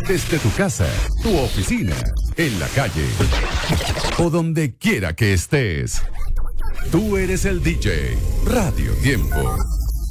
Desde tu casa, tu oficina, en la calle o donde quiera que estés. Tú eres el DJ. Radio Tiempo.